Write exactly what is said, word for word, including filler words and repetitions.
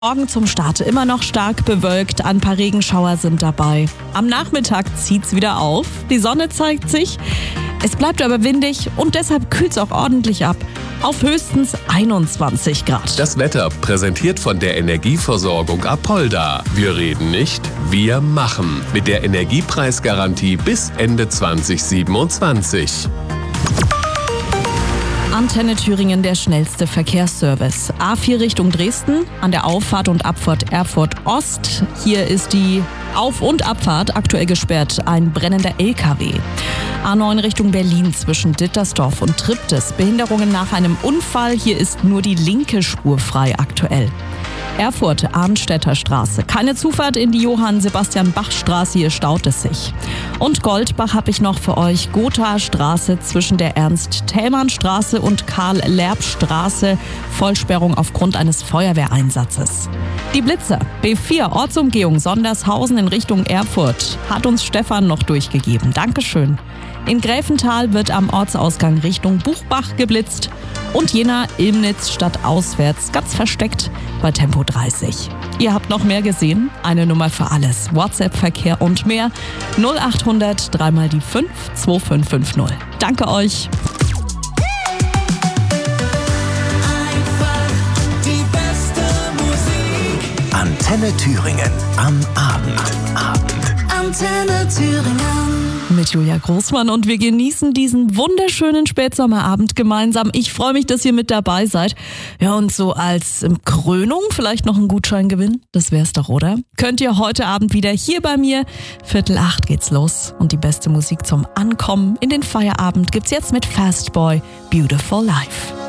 Morgen zum Start immer noch stark bewölkt, ein paar Regenschauer sind dabei. Am Nachmittag zieht's wieder auf, die Sonne zeigt sich, es bleibt aber windig und deshalb kühlt's auch ordentlich ab. Auf höchstens einundzwanzig Grad. Das Wetter präsentiert von der Energieversorgung Apolda. Wir reden nicht, wir machen. Mit der Energiepreisgarantie bis Ende zwanzig siebenundzwanzig. Antenne Thüringen, der schnellste Verkehrsservice. A vier Richtung Dresden, an der Auffahrt und Abfahrt Erfurt Ost. Hier ist die Auf- und Abfahrt aktuell gesperrt, ein brennender L K W. A neun Richtung Berlin zwischen Dittersdorf und Triptis. Behinderungen nach einem Unfall, hier ist nur die linke Spur frei aktuell. Erfurt, Arnstädter Straße. Keine Zufahrt in die Johann-Sebastian-Bach-Straße, hier staut es sich. Und Goldbach habe ich noch für euch. Gothaer Straße zwischen der Ernst-Thälmann-Straße und Karl-Lerb-Straße. Vollsperrung aufgrund eines Feuerwehreinsatzes. Die Blitzer. B vier, Ortsumgehung Sondershausen in Richtung Erfurt. Hat uns Stefan noch durchgegeben. Dankeschön. In Gräfenthal wird am Ortsausgang Richtung Buchbach geblitzt. Und Jena, Ilmnitz stadtauswärts, ganz versteckt bei Tempo dreißig. Ihr habt noch mehr gesehen? Eine Nummer für alles. WhatsApp-Verkehr und mehr. null acht hundert drei mal die fünf zwei fünf fünf null. Danke euch. Einfach die beste Musik. Antenne Thüringen am Abend. Abend. Antenne Thüringen. Mit Julia Großmann und wir genießen diesen wunderschönen Spätsommerabend gemeinsam. Ich freue mich, dass ihr mit dabei seid. Ja, und so als Krönung vielleicht noch einen Gutschein gewinnen. Das wär's doch, oder? Könnt ihr heute Abend wieder hier bei mir. Viertel acht geht's los. Und die beste Musik zum Ankommen in den Feierabend gibt's jetzt mit Fastboy, Beautiful Life.